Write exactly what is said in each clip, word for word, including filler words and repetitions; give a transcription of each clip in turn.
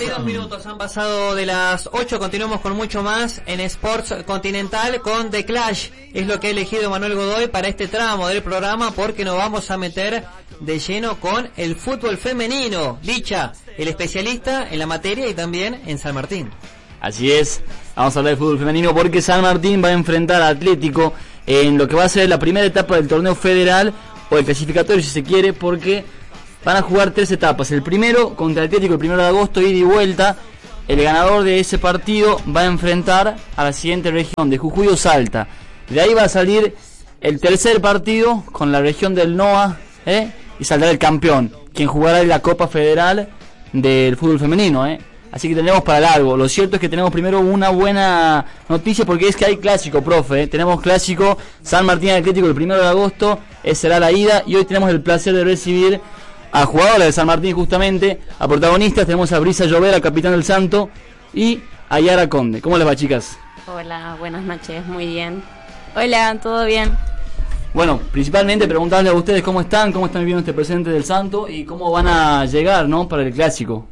veintidós minutos han pasado de las ocho, continuamos con mucho más en Sports Continental con The Clash. Es lo que ha elegido Manuel Godoy para este tramo del programa porque nos vamos a meter de lleno con el fútbol femenino. Licha, el especialista en la materia y también en San Martín. Así es, vamos a hablar de fútbol femenino porque San Martín va a enfrentar a Atlético en lo que va a ser la primera etapa del torneo federal o el clasificatorio si se quiere, porque van a jugar tres etapas. El primero contra Atlético el primero de agosto, ida y vuelta. El ganador de ese partido va a enfrentar a la siguiente región de Jujuy o Salta. De ahí va a salir el tercer partido con la región del NOA, ¿eh? y saldrá el campeón, quien jugará en la Copa Federal del fútbol femenino, ¿eh? Así que tenemos para largo. Lo cierto es que tenemos primero una buena noticia porque es que hay clásico, profe, ¿eh? Tenemos clásico San Martín Atlético el primero de agosto, esa será la ida, y hoy tenemos el placer de recibir a jugadores de San Martín justamente, a protagonistas. Tenemos a Brisa Llovera, capitán del Santo, y a Yara Conde. ¿Cómo les va, chicas? Hola, buenas noches, muy bien. Hola, ¿todo bien? Bueno, principalmente preguntarles a ustedes cómo están, cómo están viviendo este presente del Santo y cómo van a llegar, ¿no?, para el clásico.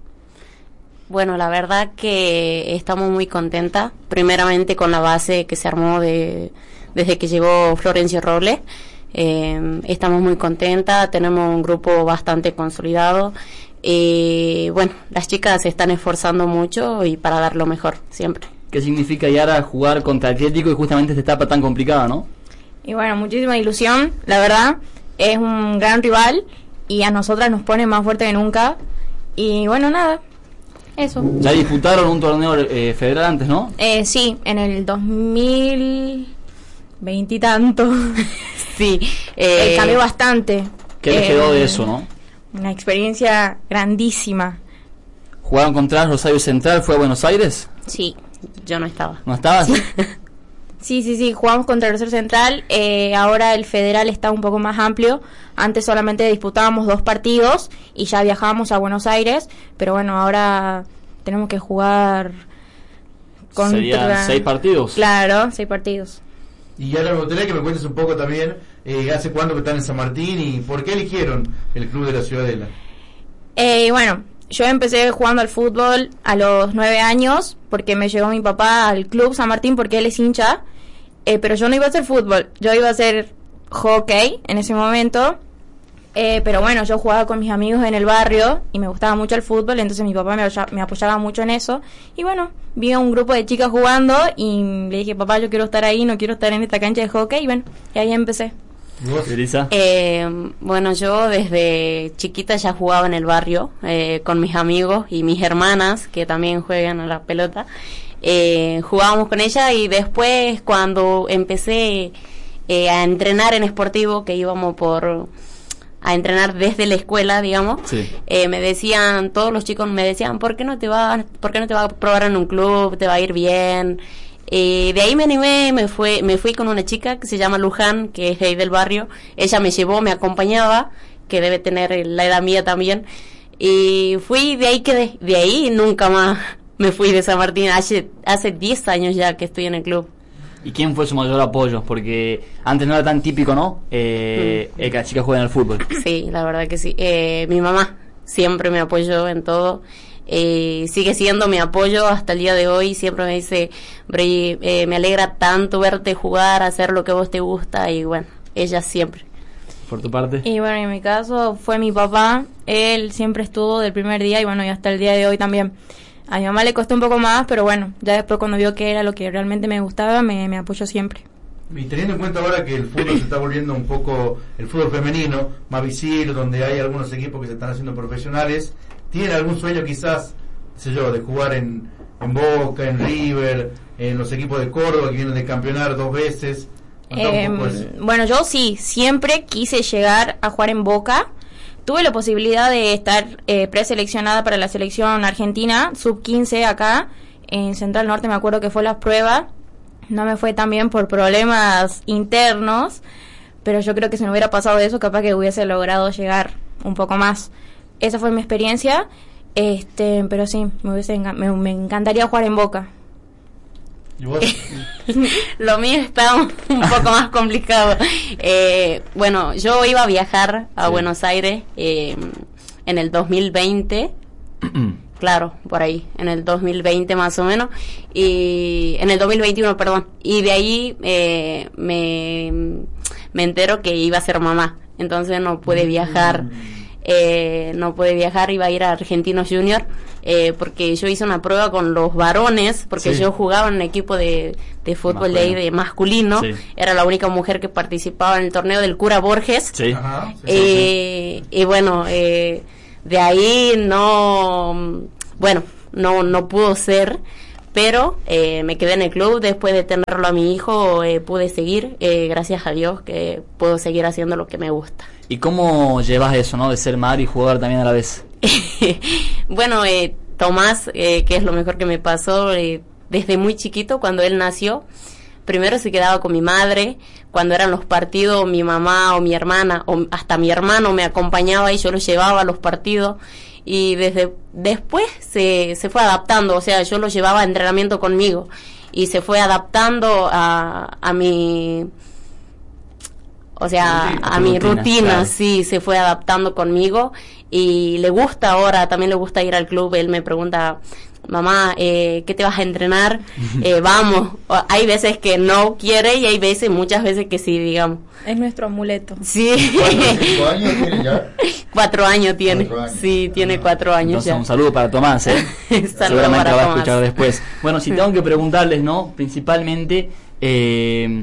Bueno, la verdad que estamos muy contentas, primeramente con la base que se armó de, desde que llegó Florencio Robles. Eh, estamos muy contentas, tenemos un grupo bastante consolidado y eh, bueno, las chicas se están esforzando mucho y para dar lo mejor siempre. ¿Qué significa, Yara, jugar contra Atlético y justamente esta etapa tan complicada, no? Y bueno, muchísima ilusión, la verdad, es un gran rival y a nosotras nos pone más fuerte que nunca y bueno, nada. Eso. Ya disputaron un torneo eh, federal antes, ¿no? Eh, sí, en el dos mil veinte y tanto. Sí. Eh, eh, cambió bastante. ¿Qué les eh, quedó de eso, no? Una experiencia grandísima. ¿Jugaron contra Rosario Central? ¿Fue a Buenos Aires? Sí, yo no estaba. ¿No estabas? Sí, sí, sí, jugamos contra el Rosario Central. Eh, ahora el federal está un poco más amplio. Antes solamente disputábamos dos partidos y ya viajábamos a Buenos Aires. Pero bueno, ahora tenemos que jugar contra... ¿Serían seis partidos? Claro, seis partidos. Y ahora me gustaría que me cuentes un poco también, eh, ¿hace cuánto que están en San Martín y por qué eligieron el club de la Ciudadela? Eh, bueno, yo empecé jugando al fútbol a los nueve años porque me llevó mi papá al club San Martín porque él es hincha, eh, pero yo no iba a hacer fútbol, yo iba a hacer hockey en ese momento, eh, pero bueno, yo jugaba con mis amigos en el barrio y me gustaba mucho el fútbol, entonces mi papá me, me apoyaba mucho en eso y bueno, vi a un grupo de chicas jugando y le dije, papá, yo quiero estar ahí, no quiero estar en esta cancha de hockey y bueno, y ahí empecé. Elisa. Eh, bueno, yo desde chiquita ya jugaba en el barrio eh, con mis amigos y mis hermanas que también juegan a la pelota. Eh, jugábamos con ella y después cuando empecé eh, a entrenar en Sportivo, que íbamos por a entrenar desde la escuela, digamos, sí. eh, me decían, todos los chicos me decían, ¿por qué no te vas, por qué no te vas a probar en un club? Te va a ir bien. Eh, de ahí me animé, me fue, me fui con una chica que se llama Luján, que es ahí del barrio. Ella me llevó, me acompañaba, que debe tener la edad mía también. Y fui, de ahí quedé, de ahí nunca más me fui de San Martín. Hace, hace diez años ya que estoy en el club. ¿Y quién fue su mayor apoyo? Porque antes no era tan típico, ¿no? Eh, mm. eh, que las chicas jueguen al fútbol. Sí, la verdad que sí. Eh, mi mamá siempre me apoyó en todo. Eh, sigue siendo mi apoyo hasta el día de hoy, siempre me dice, Bri, eh, me alegra tanto verte jugar, hacer lo que a vos te gusta y bueno, ella siempre. ¿Por tu parte? Y bueno, en mi caso fue mi papá, él siempre estuvo del primer día y bueno, y hasta el día de hoy también. A mi mamá le costó un poco más, pero bueno, ya después cuando vio que era lo que realmente me gustaba, me, me apoyó siempre. Y teniendo en cuenta ahora que el fútbol se está volviendo un poco, el fútbol femenino, más visible, donde hay algunos equipos que se están haciendo profesionales, ¿tienen algún sueño quizás, qué sé yo, de jugar en, en Boca, en River, en los equipos de Córdoba que vienen de campeonar dos veces? Eh, bueno, yo sí, siempre quise llegar a jugar en Boca. Tuve la posibilidad de estar eh, preseleccionada para la selección argentina, sub quince acá, en Central Norte, me acuerdo que fue la prueba. No me fue tan bien por problemas internos, pero yo creo que si no hubiera pasado eso, capaz que hubiese logrado llegar un poco más. Esa fue mi experiencia, este, pero sí, me, hubiese, me, me encantaría jugar en Boca. ¿Y vos? Lo mío está un, un poco más complicado. Eh, bueno, yo iba a viajar a sí. Buenos Aires eh, en el dos mil veinte claro, por ahí, en el dos mil veinte más o menos, y en el dos mil veintiuno, perdón, y de ahí eh, me, me entero que iba a ser mamá, entonces no pude viajar, eh, no pude viajar, iba a ir a Argentinos Junior, eh, porque yo hice una prueba con los varones, porque sí. yo jugaba en un equipo de, de fútbol de, de masculino, sí. Era la única mujer que participaba en el torneo del Cura Borges, sí. Ajá, sí, eh, sí. Y bueno, eh, de ahí no, bueno, no, no pudo ser, pero eh, me quedé en el club. Después de tenerlo a mi hijo, eh, pude seguir, eh, gracias a Dios que puedo seguir haciendo lo que me gusta. ¿Y cómo llevas eso, no, de ser madre y jugador también a la vez? Bueno, eh, Tomás, eh, que es lo mejor que me pasó, eh, desde muy chiquito, cuando él nació, primero se quedaba con mi madre. Cuando eran los partidos, mi mamá o mi hermana, o hasta mi hermano me acompañaba y yo lo llevaba a los partidos. Y desde después se, se fue adaptando, o sea, yo lo llevaba a entrenamiento conmigo. Y se fue adaptando a, a mi... O sea, rutina, a mi rutina, rutina, claro. Sí, se fue adaptando conmigo. Y le gusta ahora, también le gusta ir al club. Él me pregunta... Mamá, eh, ¿qué te vas a entrenar? Eh, vamos. O, hay veces que no quiere y hay veces, muchas veces que sí, digamos. Es nuestro amuleto. Sí. ¿Cuántos años tiene ya? Cuatro años tiene. Cuatro años. Sí, tiene cuatro años. Entonces, ya. un saludo para Tomás, ¿eh? Saludo Seguramente para lo va a Tomás. escuchar después. Bueno, si tengo que preguntarles, ¿no? Principalmente, eh,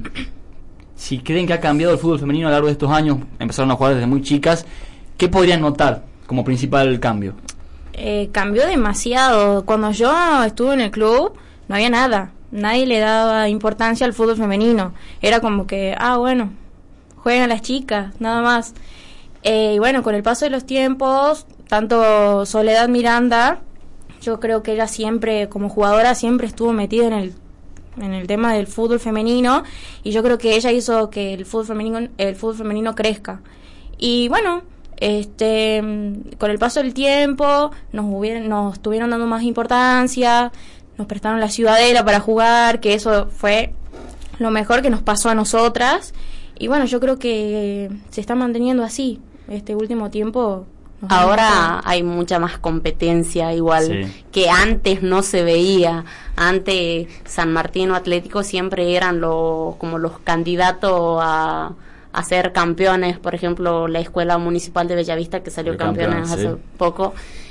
si creen que ha cambiado el fútbol femenino a lo largo de estos años, empezaron a jugar desde muy chicas, ¿qué podrían notar como principal cambio? Eh, cambió demasiado. Cuando yo estuve en el club, no había nada. Nadie le daba importancia al fútbol femenino. Era como que, ah, bueno, juegan las chicas, nada más. Eh, y bueno, con el paso de los tiempos, tanto Soledad Miranda, yo creo que ella siempre, como jugadora, siempre estuvo metida en el en el tema del fútbol femenino, y yo creo que ella hizo que el fútbol femenino el fútbol femenino crezca. Y bueno, este con el paso del tiempo nos hubieron, nos estuvieron dando más importancia, nos prestaron la Ciudadela para jugar, que eso fue lo mejor que nos pasó a nosotras. Y bueno, yo creo que se está manteniendo así este último tiempo. Ahora hay mucha más competencia, igual sí. que antes no se veía. Antes San Martín o Atlético siempre eran los como los candidatos a, a ser campeones. Por ejemplo, la Escuela Municipal de Bellavista, que salió de campeona campeón, hace sí. poco.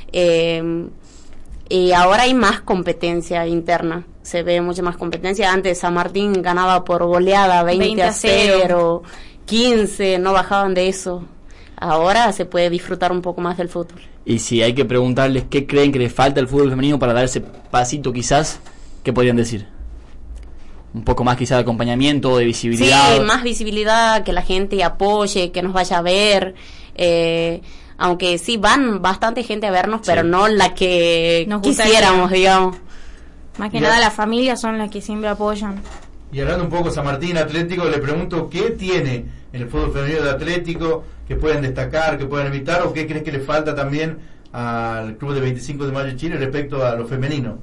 Eh, y ahora hay más competencia interna. Se ve mucha más competencia. Antes San Martín ganaba por goleada veinte a cero, quince, no bajaban de eso. Ahora se puede disfrutar un poco más del fútbol. Y si hay que preguntarles qué creen que les falta al fútbol femenino para dar ese pasito quizás, ¿qué podrían decir? Un poco más quizás de acompañamiento, de visibilidad. Sí, más visibilidad, que la gente apoye, que nos vaya a ver. Eh, aunque sí van bastante gente a vernos, Sí. pero no la que Nos gustaría. quisiéramos, digamos. Más que Ya. nada las familias son las que siempre apoyan. Y hablando un poco de San Martín Atlético, le pregunto qué tiene en el fútbol femenino de Atlético que pueden destacar, que pueden evitar, o qué crees que le falta también al club de veinticinco de mayo de Chile respecto a lo femenino.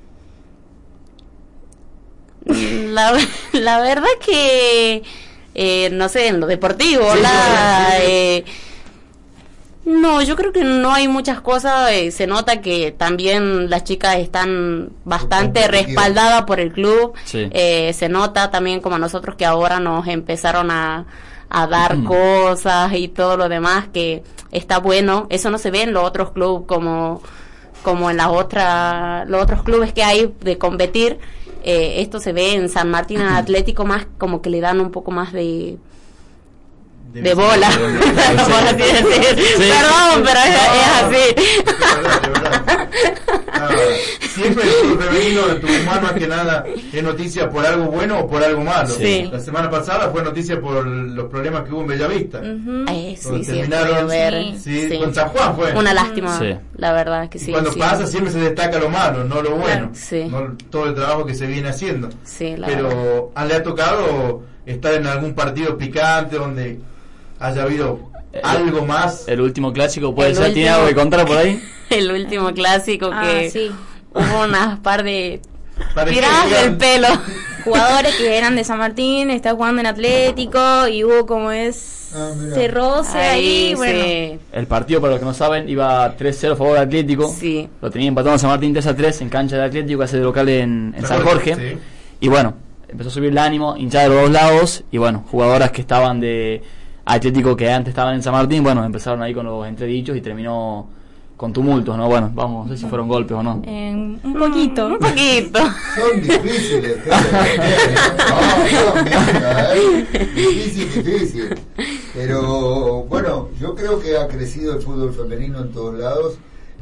La, la verdad que, eh, no sé, en lo deportivo, Sí, la, sí, sí. eh, no, yo creo que no hay muchas cosas. Eh, se nota que también las chicas están bastante Competitivas. respaldadas por el club. Sí. Eh, se nota también como a nosotros que ahora nos empezaron a, a dar cosas y todo lo demás, que está bueno. Eso no se ve en los otros clubes como como en las otras los otros clubes que hay de competir. Eh, esto se ve en San Martín Atlético más como que le dan un poco más de de bola, por así decir. Sí. Perdón, pero es, No, es así. de verdad, de verdad. Ah, siempre el fútbol femenino de Tucumán más que nada es noticia por algo bueno o por algo malo. Sí. La semana pasada fue noticia por los problemas que hubo en Bellavista. Ujú. Eh, sí, Donde sí, terminaron, puede ver, sí, sí. con San Juan fue. Una lástima, Sí. la verdad que sí. Y cuando sí. pasa siempre se destaca lo malo, no lo bueno, sí. no todo el trabajo que se viene haciendo. Sí, la verdad. Pero ¿a- ¿le ha tocado estar en algún partido picante donde haya habido Eh, algo más? El último clásico puede El ser, ¿tiene último- algo que contar por ahí? El último clásico Ah, que sí. hubo unas par de tiradas del pelo. Jugadores que eran de San Martín, está jugando en Atlético y hubo como es Ah, mirá. se roce ahí, Ahí, bueno. sí. El partido, para los que no saben, iba tres cero a favor del Atlético. Sí. Lo tenía empatado San Martín tres a tres en cancha del Atlético, hace de local en, en San Jorge. Sí. Y bueno, empezó a subir el ánimo, hinchada de los dos lados. Y bueno, jugadoras que estaban de Atlético, que antes estaban en San Martín, bueno, empezaron ahí con los entredichos y terminó con tumultos, ¿no? Bueno, vamos, no sé si fueron golpes o no. Eh, un poquito. Un poquito. Son difíciles. que no, no, mira, ¿eh? Difícil, difícil. Pero bueno, yo creo que ha crecido el fútbol femenino en todos lados.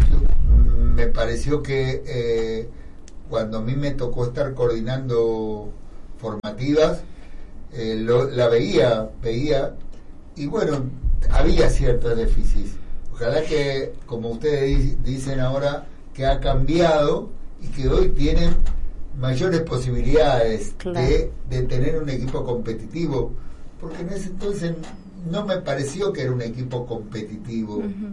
Yo, me pareció que eh, cuando a mí me tocó estar coordinando formativas, eh, lo, la veía, veía, y bueno, había ciertos déficits. Ojalá que, como ustedes dicen ahora, que ha cambiado y que hoy tienen mayores posibilidades Claro. de, de tener un equipo competitivo, porque en ese entonces no me pareció que era un equipo competitivo. Ujú.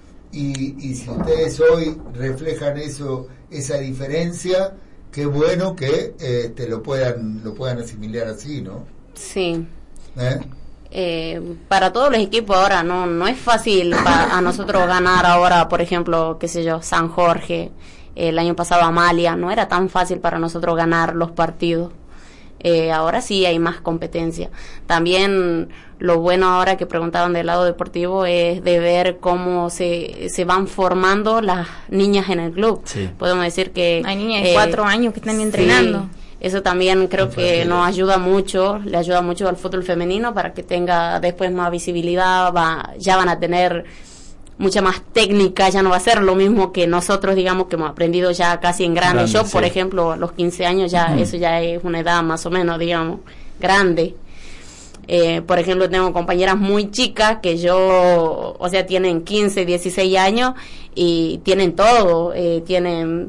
y, y si ustedes hoy reflejan eso, esa diferencia, qué bueno que este, lo puedan lo puedan asimilar así, ¿no? Sí. ¿Eh? Eh, para todos los equipos ahora no no es fácil pa- a nosotros ganar ahora, por ejemplo, qué sé yo, San Jorge, eh, el año pasado Amalia, no era tan fácil para nosotros ganar los partidos. Eh, ahora sí hay más competencia. También lo bueno ahora que preguntaban del lado deportivo es de ver cómo se, se van formando las niñas en el club. Sí. Podemos decir que Hay niñas de eh, cuatro años que están sí, entrenando. eso también creo que Infantiles. nos ayuda mucho, le ayuda mucho al fútbol femenino para que tenga después más visibilidad, va, ya van a tener mucha más técnica, ya no va a ser lo mismo que nosotros, digamos, que hemos aprendido ya casi en grande. Grande, Yo, sí. por ejemplo, a los quince años ya, Ujú. eso ya es una edad más o menos, digamos, grande. Eh, por ejemplo, tengo compañeras muy chicas que yo, o sea, tienen quince, dieciséis años y tienen todo, eh, tienen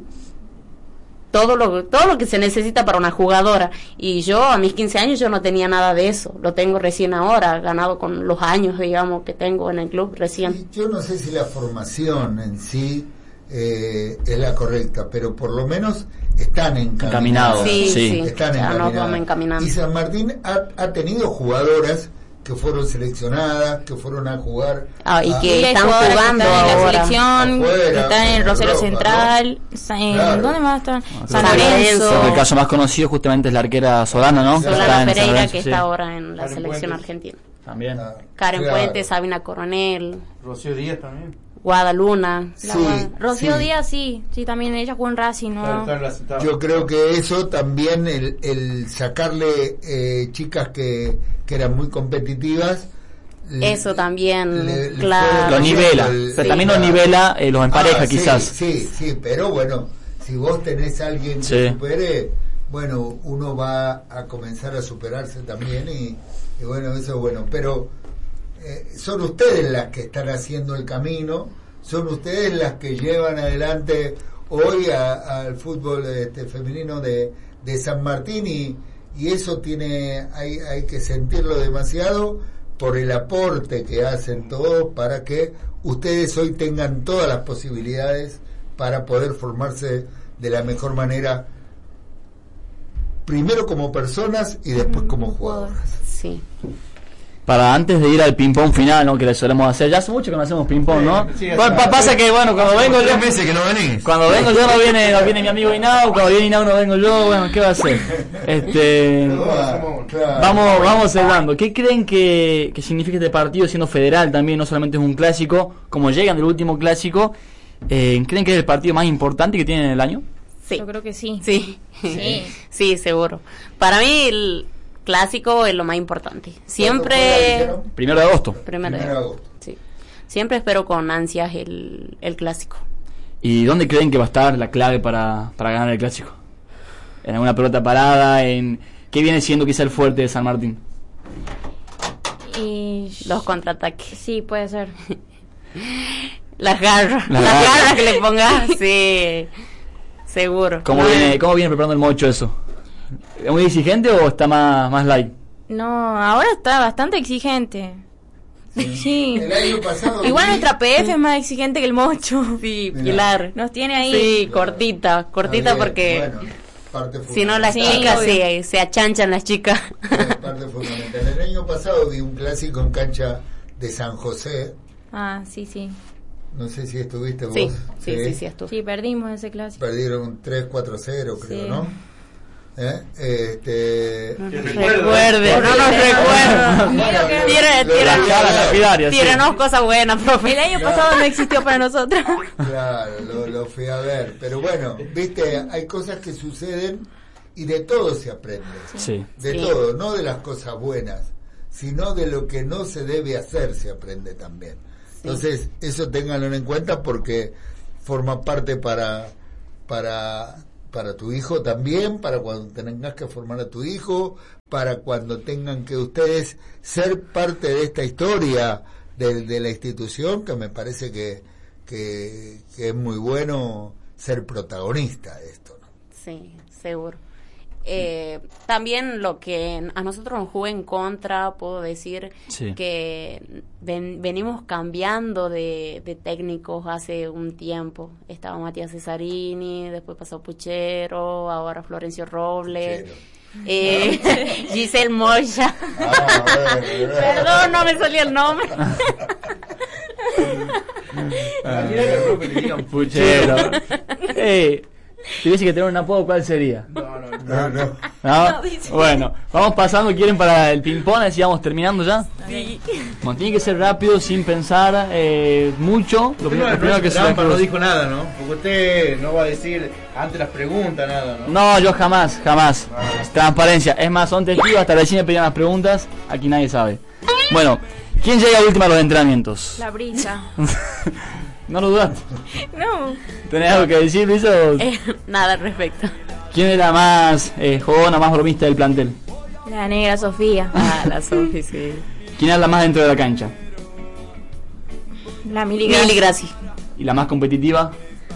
todo lo todo lo que se necesita para una jugadora, y yo a mis quince años yo no tenía nada de eso, lo tengo recién ahora, ganado con los años, digamos, que tengo en el club recién. Y yo no sé si la formación en sí eh, es la correcta, pero por lo menos están encaminados. Encaminados, Sí, sí. sí, Están ya nos encaminadas. vamos encaminando. Y San Martín ha, ha tenido jugadoras que fueron seleccionadas, que fueron a jugar. Ah, y a- que Y hay están jugadoras que jugando están en la ahora. selección, Afuera, que están en en Rosario Europa, Central, en, Claro. ¿dónde más están? San San Lorenzo. Lorenzo. El caso más conocido justamente es la arquera Solana, ¿no? Que está Solana en San Pereira, Lorenzo, que sí. está ahora en la Karen selección Puentes. argentina. También. Ah, Karen claro. Puentes, Sabina Coronel, Rocío Díaz también. Guadaluna. La Sí, Guada- Rocío sí. Díaz, sí, sí, también ella jugó en Racing, ¿no? Claro, está en la- está- Yo creo que eso también, el, el sacarle eh, chicas que, que eran muy competitivas. le- Eso también, le- le claro. fue Lo nivela, el- pero Sí. también lo nivela, eh, los empareja Ah, sí, quizás. Sí, sí, pero bueno, si vos tenés a alguien que Sí. supere, bueno, uno va a comenzar a superarse también y, y bueno, eso es bueno. Pero eh, son ustedes las que están haciendo el camino, son ustedes las que llevan adelante hoy a- al fútbol este, femenino de, de San Martín y, y eso tiene hay, hay que sentirlo demasiado por el aporte que hacen todos para que ustedes hoy tengan todas las posibilidades para poder formarse de la mejor manera, primero como personas y después como jugadoras. Sí. Para antes de ir al ping-pong final, ¿no? Que le solemos hacer. Ya hace mucho que no hacemos ping-pong, ¿no? Sí, Pa- pa- pasa que, bueno, cuando vengo yo... Tres meses que no venís. Cuando vengo yo no viene, no viene mi amigo Inau, cuando viene Inau no vengo yo, bueno, ¿qué va a hacer? Este... Ah, claro. Vamos, vamos cerrando. ¿Qué creen que, que significa este partido siendo federal también? No solamente es un clásico, como llegan del último clásico, eh, ¿creen que es el partido más importante que tienen en el año? Sí. Yo creo que sí. Sí. Sí. Sí, seguro. Para mí el clásico es lo más importante. ¿Cuándo Siempre... dijeron? Primero de agosto. Primero de Primero de agosto. agosto. Sí. Siempre espero con ansias el, el clásico. ¿Y dónde creen que va a estar la clave para, para ganar el clásico? ¿En alguna pelota parada? ¿En qué viene siendo quizá el fuerte de San Martín? Y Los contraataques. sí, puede ser. Las garras. Las Las garras. garras que le pongas. Sí. Seguro. ¿Cómo, No, viene, ¿Cómo viene preparando el Mocho eso? ¿Es muy exigente o está más, más light? No, ahora está bastante exigente. Sí. El año pasado Igual vi- nuestra P F es más exigente que el Mocho. Sí, Mirá. Pilar. Nos tiene ahí. Sí, cortita. Cortita Está bien, porque... bueno, parte Si no, las Sí, chicas obvio. se, se achanchan las chicas. Es parte fundamental. El año pasado vi un clásico en cancha de San José. Ah, sí, sí. No sé si estuviste vos. Sí, sí, sí, sí, estuvo. Sí, perdimos ese clásico. Perdieron tres cuatro cero, creo, Sí. ¿no? ¿Eh? Este, No Que nos recuerde. recuerde, no nos recuerde. Tire- tire- Las caras lapidarias, sí. Tírenos cosas buenas, profe. El año pasado no existió para nosotros. claro, lo, lo fui a ver. Pero bueno, viste, hay cosas que suceden y de todo se aprende. Sí. De Sí. todo, no de las cosas buenas, sino de lo que no se debe hacer se aprende también. Entonces, eso ténganlo en cuenta porque forma parte para para para tu hijo también, para cuando tengas que formar a tu hijo, para cuando tengan que ustedes ser parte de esta historia de, de la institución, que me parece que, que, que es muy bueno ser protagonista de esto, ¿no? Sí, seguro. Eh, también lo que a nosotros nos jugó en contra, puedo decir Sí. que ven- venimos cambiando de, de técnicos hace un tiempo. Estaba Matías Cesarini, después pasó Puchero, ahora Florencio Robles, Puchero. eh, Giselle Moya. Ah, bueno, bueno. Perdón, no me salía el nombre. Puchero. Eh, si tuviese que tener un apodo, ¿cuál sería? No, no. ¿No? Bueno, vamos pasando. ¿Quieren para el ping-pong? Así vamos terminando ya. Sí. Bueno, tiene que ser rápido, sin pensar eh, mucho. Lo primero, lo primero que se le Trampa, no ocurre. dijo nada, ¿no? Porque usted no va a decir antes las preguntas nada, ¿no? No, yo jamás, jamás. Transparencia. Es más, son testigos. Hasta recién me pedían las preguntas. Aquí nadie sabe. Bueno, ¿quién llega último a los entrenamientos? La brisa. No lo dudaste. No. ¿Tenés algo que decir, Luis? o- Eh, nada al respecto. ¿Quién es la más eh, jugona, más bromista del plantel? La negra Sofía. Ah, la Sofi, sí. ¿Quién es la más dentro de la cancha? La Mili Mili Graci. Graci. ¿Y la más competitiva?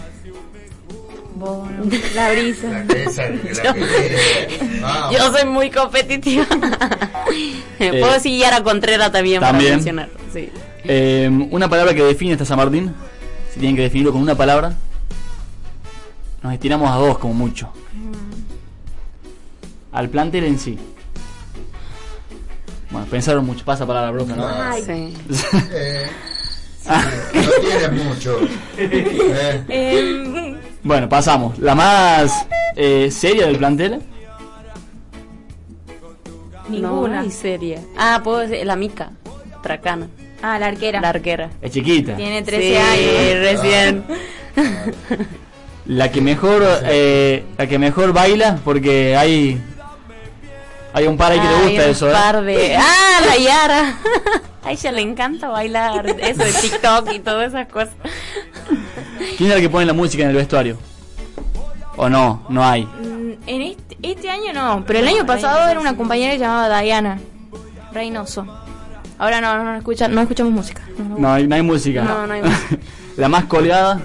Bueno, la brisa. La que esa, la que quiere. Vamos. Yo soy muy competitiva. Puedo decir Yara Contreras también, también. para mencionar. Sí. Eh, una palabra que define esta San Martín. Si tienen que definirlo con una palabra. Nos estiramos a dos como mucho. Al plantel en sí. Bueno, pensaron mucho. Pasa palabra, profe, ¿no? Ay. Sí. Eh, sí, no tiene mucho. Eh, Eh, Bueno, pasamos. La más eh, seria del plantel. ninguna. No hay serie. Ah, puedo decir la Mica. Tracana. Ah, la arquera. La arquera. Es chiquita. Tiene trece Sí, años. recién. La que mejor eh, la que mejor baila, porque hay hay un par ahí que le Hay gusta un eso, ¿eh? par de... Ah, la Yara. A ella le encanta bailar eso de TikTok y todas esas cosas. ¿Quién es el que pone la música en el vestuario? ¿O no? No hay. Mm, En este, este año no, pero el año pasado era una compañera llamada Diana Reynoso. Ahora no, no, no, escucha, no escuchamos música. No, no. No hay, no hay música. No, no hay música. La más colgada.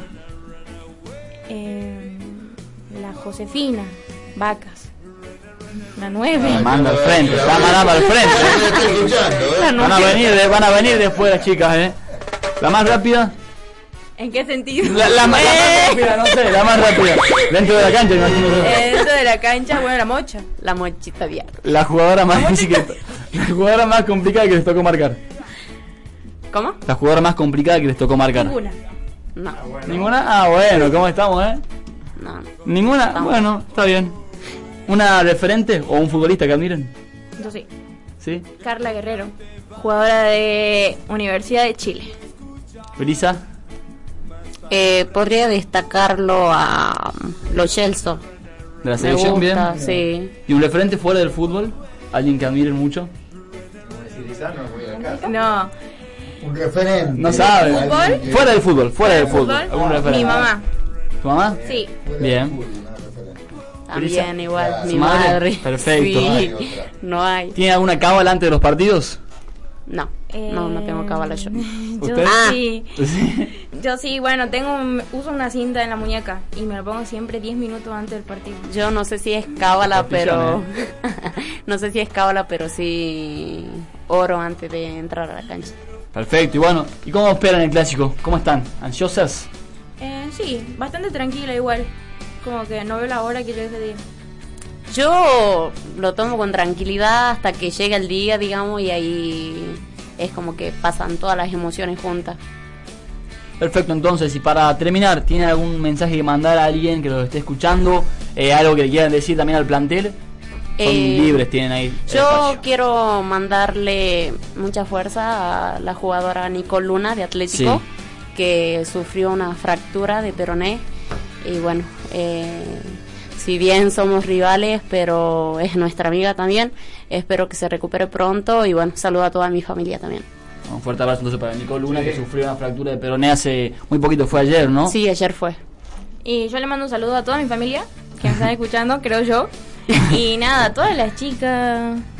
Eh, la Josefina Vacas. La nueve. Ay, Manda al yo- frente, la- está mandando al la frente. estoy escuchando, ¿eh? Van a venir, de- van a venir después las chicas, ¿eh? La más rápida. ¿En qué sentido? La, la más, la más rápida, no sé, la más rápida. Dentro de la cancha, imagino yo. Eh, dentro de la cancha, bueno, la mocha. La mochita diaria. La jugadora más difícil que- la jugadora más complicada que les tocó marcar. ¿Cómo? La jugadora más complicada que les tocó marcar. Ninguna. No. ¿Ninguna? Ah, bueno, ¿cómo estamos, eh? No, no. ¿Ninguna? Bueno, está bien. ¿Una referente o un futbolista que admiren? Yo sí. ¿Sí? Carla Guerrero, jugadora de Universidad de Chile. ¿Brisa? Eh, podría destacarlo a um, Lo Celso. ¿De la Me selección? gusta, Bien. sí. ¿Y un referente fuera del fútbol? ¿Alguien que admiren mucho? No, Un referente. No sabe. Alguien que- Fuera del fútbol, fuera del fútbol. fútbol, ¿Algún referente? mi mamá. ¿Tu mamá? Sí. fuera Bien. del fútbol, una referente. También igual, Claro. mi ¿Su madre? madre. Perfecto. Sí. No hay otra. No hay. ¿Tiene alguna cábala antes de los partidos? No, no, no tengo cábala yo. Yo ¿Usted? Ah. sí. Sí. Yo sí, bueno, tengo un- uso una cinta en la muñeca y me lo pongo siempre diez minutos antes del partido. Yo no sé si es cábala, Petición, pero... no sé si es cábala, pero sí oro antes de entrar a la cancha. Perfecto. Y bueno, ¿y cómo esperan el clásico? ¿Cómo están? ¿Ansiosas? Eh, sí, bastante tranquila igual. Como que no veo la hora que llegue ese día. Yo lo tomo con tranquilidad hasta que llega el día, digamos, y ahí es como que pasan todas las emociones juntas. Perfecto, entonces, y para terminar, ¿tiene algún mensaje que mandar a alguien que lo esté escuchando? Eh, ¿Algo que le quieran decir también al plantel? Son Eh, libres, tienen ahí. Yo espacio. quiero mandarle mucha fuerza a la jugadora Nicole Luna de Atlético, Sí. que sufrió una fractura de peroné. Y bueno, eh, si bien somos rivales, pero es nuestra amiga también. Espero que se recupere pronto y bueno, saludo a toda mi familia también. Un fuerte abrazo entonces para Nicole Luna, sí. que sufrió una fractura de peroné hace muy poquito, fue ayer, ¿no? Sí, ayer fue. Y yo le mando un saludo a toda mi familia que me están escuchando, creo yo. Y nada, todas las chicas